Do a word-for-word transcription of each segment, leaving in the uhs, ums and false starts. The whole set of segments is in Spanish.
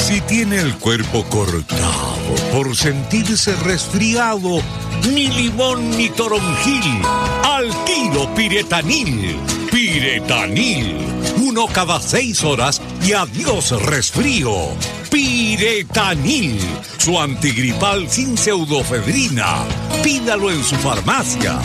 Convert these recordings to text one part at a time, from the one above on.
Si tiene el cuerpo cortado por sentirse resfriado, ni limón ni toronjil, al tiro Piretanil. Piretanil, uno cada seis horas y adiós resfrío. Piretanil, su antigripal sin pseudofedrina. Pídalo en su farmacia.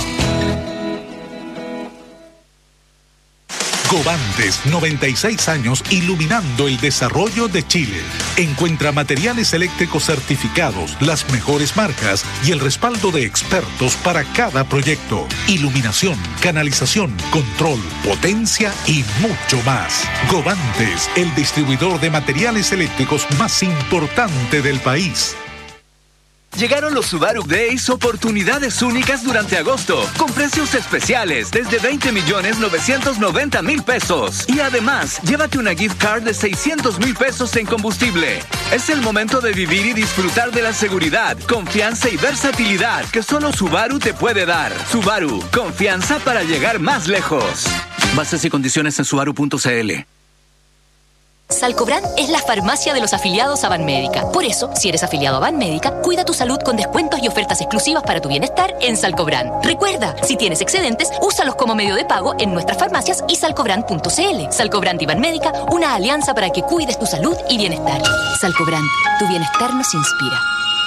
Covantes, noventa y seis años iluminando el desarrollo de Chile. Encuentra materiales eléctricos certificados, las mejores marcas y el respaldo de expertos para cada proyecto. Iluminación, canalización, control, potencia y mucho más. Covantes, el distribuidor de materiales eléctricos más importante del país. Llegaron los Subaru Days, oportunidades únicas durante agosto, con precios especiales desde veinte millones novecientos noventa mil pesos. Y además, llévate una gift card de seiscientos mil pesos en combustible. Es el momento de vivir y disfrutar de la seguridad, confianza y versatilidad que solo Subaru te puede dar. Subaru, confianza para llegar más lejos. Bases y condiciones en subaru punto c l. Salcobran es la farmacia de los afiliados a Banmédica. Por eso, si eres afiliado a Banmédica, cuida tu salud con descuentos y ofertas exclusivas para tu bienestar en Salcobran. Recuerda, si tienes excedentes, úsalos como medio de pago en nuestras farmacias y salcobran punto c l. Salcobran y Banmédica, una alianza para que cuides tu salud y bienestar. Salcobran, tu bienestar nos inspira.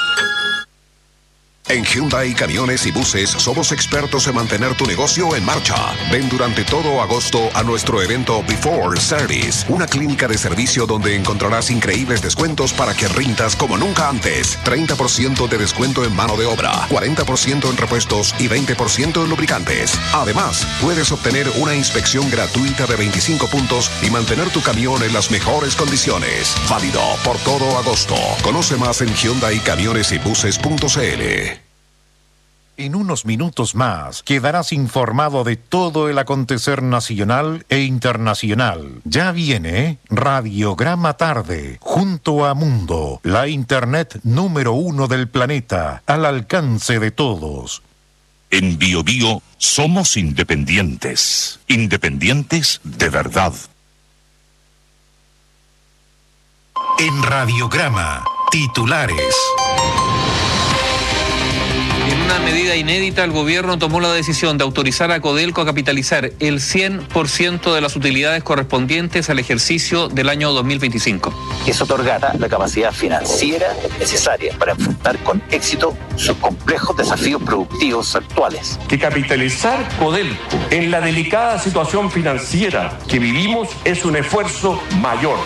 En Hyundai Camiones y Buses somos expertos en mantener tu negocio en marcha. Ven durante todo agosto a nuestro evento Before Service, una clínica de servicio donde encontrarás increíbles descuentos para que rindas como nunca antes. treinta por ciento de descuento en mano de obra, cuarenta por ciento en repuestos y veinte por ciento en lubricantes. Además, puedes obtener una inspección gratuita de veinticinco puntos y mantener tu camión en las mejores condiciones. Válido por todo agosto. Conoce más en hyundai camiones y buses punto c l. En unos minutos más quedarás informado de todo el acontecer nacional e internacional. Ya viene Radiograma Tarde, junto a Mundo, la internet número uno del planeta, al alcance de todos. En Bio Bio somos independientes, independientes de verdad. En Radiograma, titulares. En una medida inédita, el gobierno tomó la decisión de autorizar a Codelco a capitalizar el cien por ciento de las utilidades correspondientes al ejercicio del año dos mil veinticinco. Eso otorgará la capacidad financiera necesaria para enfrentar con éxito sus complejos desafíos productivos actuales. Que capitalizar Codelco en la delicada situación financiera que vivimos es un esfuerzo mayor.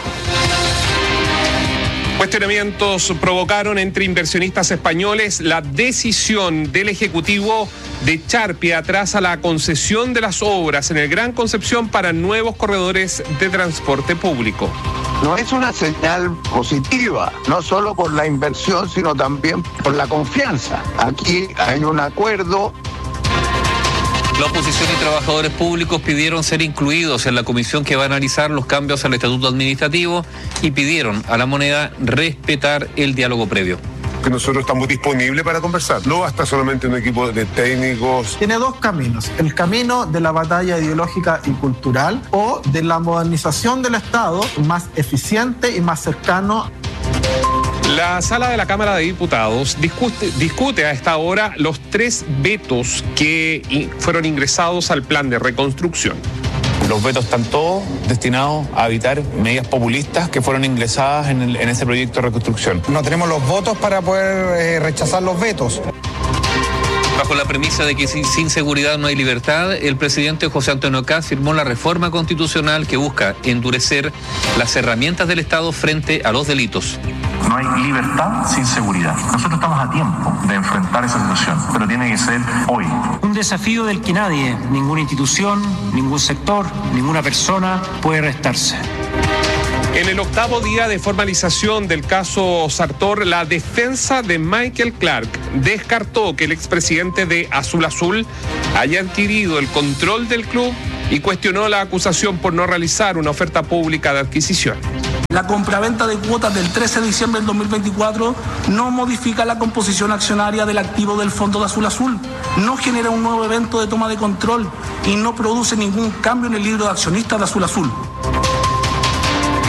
Cuestionamientos provocaron entre inversionistas españoles la decisión del Ejecutivo de echar pie atrás a la concesión de las obras en el Gran Concepción para nuevos corredores de transporte público. No es una señal positiva, no solo por la inversión, sino también por la confianza. Aquí hay un acuerdo. La oposición y trabajadores públicos pidieron ser incluidos en la comisión que va a analizar los cambios al estatuto administrativo y pidieron a la moneda respetar el diálogo previo. Que nosotros estamos disponibles para conversar. No basta solamente un equipo de técnicos. Tiene dos caminos. El camino de la batalla ideológica y cultural o de la modernización del Estado más eficiente y más cercano. La sala de la Cámara de Diputados discute, discute a esta hora los tres vetos que fueron ingresados al plan de reconstrucción. Los vetos están todos destinados a evitar medidas populistas que fueron ingresadas en, el, en ese proyecto de reconstrucción. No tenemos los votos para poder eh, rechazar los vetos. Bajo la premisa de que sin, sin seguridad no hay libertad, el presidente José Antonio Kast firmó la reforma constitucional que busca endurecer las herramientas del Estado frente a los delitos. No hay libertad sin seguridad. Nosotros estamos a tiempo de enfrentar esa situación, pero tiene que ser hoy. Un desafío del que nadie, ninguna institución, ningún sector, ninguna persona puede restarse. En el octavo día de formalización del caso Sartor, la defensa de Michael Clark descartó que el expresidente de Azul Azul haya adquirido el control del club y cuestionó la acusación por no realizar una oferta pública de adquisición. La compraventa de cuotas del trece de diciembre del dos mil veinticuatro no modifica la composición accionaria del activo del Fondo de Azul Azul, no genera un nuevo evento de toma de control y no produce ningún cambio en el libro de accionistas de Azul Azul.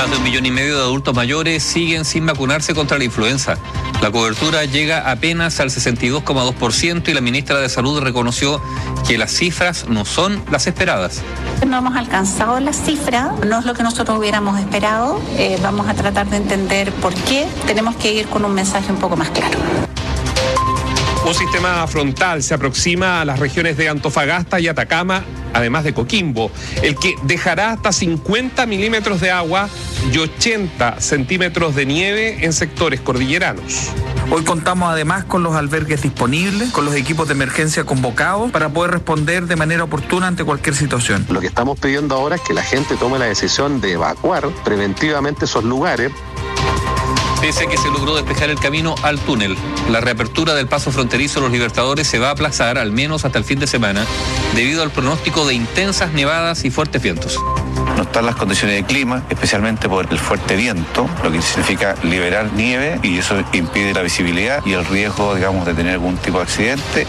Más de un millón y medio de adultos mayores siguen sin vacunarse contra la influenza. La cobertura llega apenas al sesenta y dos coma dos por ciento y la ministra de Salud reconoció que las cifras no son las esperadas. No hemos alcanzado la cifra, no es lo que nosotros hubiéramos esperado. Eh, vamos a tratar de entender por qué. Tenemos que ir con un mensaje un poco más claro. Un sistema frontal se aproxima a las regiones de Antofagasta y Atacama, además de Coquimbo, el que dejará hasta cincuenta milímetros de agua y ochenta centímetros de nieve en sectores cordilleranos. Hoy contamos además con los albergues disponibles, con los equipos de emergencia convocados para poder responder de manera oportuna ante cualquier situación. Lo que estamos pidiendo ahora es que la gente tome la decisión de evacuar preventivamente esos lugares. Pese a que se logró despejar el camino al túnel, la reapertura del paso fronterizo Los Libertadores se va a aplazar al menos hasta el fin de semana debido al pronóstico de intensas nevadas y fuertes vientos. No están las condiciones de clima, especialmente por el fuerte viento, lo que significa liberar nieve y eso impide la visibilidad y el riesgo, digamos, de tener algún tipo de accidente.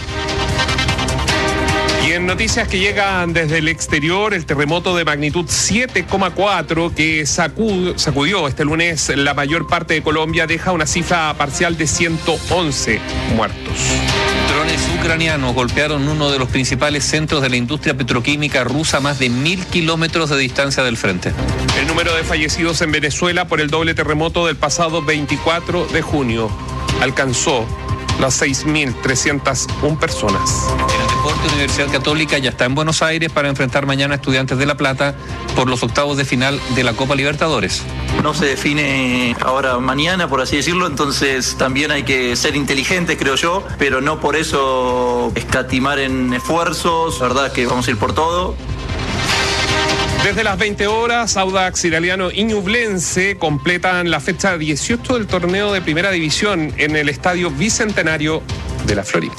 Y en noticias que llegan desde el exterior, el terremoto de magnitud siete coma cuatro que sacud, sacudió este lunes la mayor parte de Colombia deja una cifra parcial de ciento once muertos. Drones ucranianos golpearon uno de los principales centros de la industria petroquímica rusa a más de mil kilómetros de distancia del frente. El número de fallecidos en Venezuela por el doble terremoto del pasado veinticuatro de junio alcanzó las seis mil trescientas una personas. En el deporte, Universidad Católica ya está en Buenos Aires para enfrentar mañana a Estudiantes de La Plata por los octavos de final de la Copa Libertadores. No se define ahora mañana, por así decirlo, entonces también hay que ser inteligentes, creo yo, pero no por eso escatimar en esfuerzos, la verdad que vamos a ir por todo. Desde las veinte horas, Audax Italiano y Ñublense completan la fecha dieciocho del torneo de Primera División en el Estadio Bicentenario de la Florida.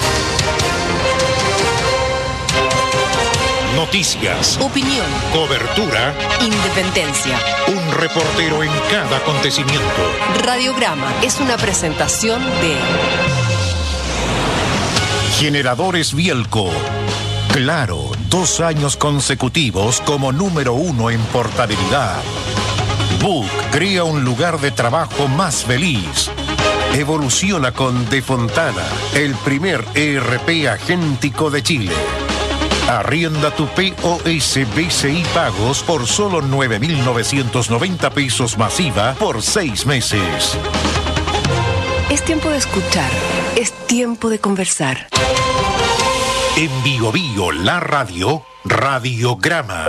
Noticias, opinión, cobertura, independencia. Un reportero en cada acontecimiento. Radiograma es una presentación de Generadores Bielco. Claro, dos años consecutivos como número uno en portabilidad. Book crea un lugar de trabajo más feliz. Evoluciona con De Fontana, el primer E R P agéntico de Chile. Arrienda tu P O S B C I Pagos por solo nueve mil novecientos noventa pesos masiva por seis meses. Es tiempo de escuchar, es tiempo de conversar. En Bio Bio, la radio, Radiograma.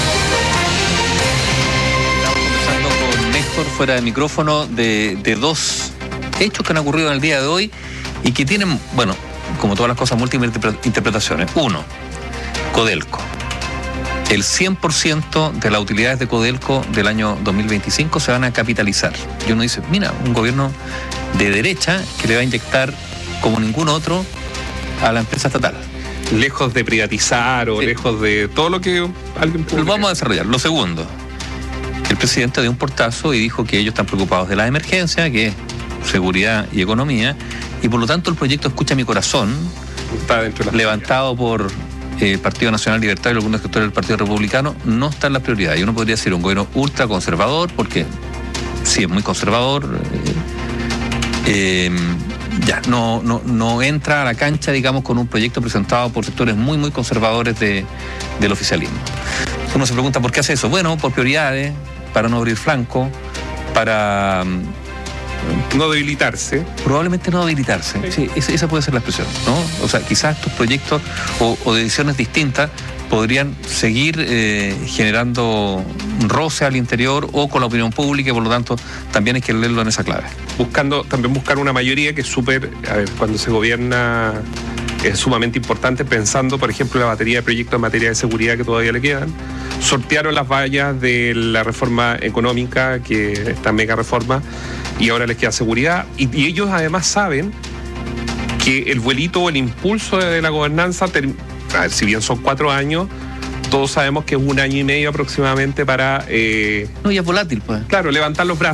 Estamos conversando con Néstor fuera de micrófono de, de dos hechos que han ocurrido en el día de hoy y que tienen, bueno, como todas las cosas, múltiples interpretaciones. Uno, Codelco. El cien por ciento de las utilidades de Codelco del año dos mil veinticinco se van a capitalizar. Y uno dice, mira, un gobierno de derecha que le va a inyectar como ningún otro a la empresa estatal. Lejos de privatizar o sí. lejos de todo lo que alguien puede. Lo vamos a desarrollar. Lo segundo, el presidente dio un portazo y dijo que ellos están preocupados de la emergencia, que es seguridad y economía, y por lo tanto el proyecto Escucha mi Corazón, está dentro de la levantado por el eh, Partido Nacional Libertario y algunos sectores del Partido Republicano, no está en la prioridad. Y uno podría decir un gobierno ultra conservador, porque sí es muy conservador, eh, eh, ya, no, no, no entra a la cancha, digamos, con un proyecto presentado por sectores muy, muy conservadores de, del oficialismo. Uno se pregunta por qué hace eso. Bueno, por prioridades, para no abrir flanco, para no debilitarse. Probablemente no debilitarse. Sí, esa, esa puede ser la expresión, ¿no? O sea, quizás estos proyectos o, o decisiones distintas podrían seguir eh, generando roce al interior o con la opinión pública, y por lo tanto también hay que leerlo en esa clave. Buscando, también buscar una mayoría que es súper, a ver, cuando se gobierna es sumamente importante, pensando, por ejemplo, la batería de proyectos en materia de seguridad que todavía le quedan. Sortearon las vallas de la reforma económica, que esta mega reforma, y ahora les queda seguridad. Y, y ellos además saben que el vuelito o el impulso de la gobernanza, ter, a ver, si bien son cuatro años, todos sabemos que es un año y medio aproximadamente para... Eh, no, ya es volátil, pues. Claro, levantar los brazos.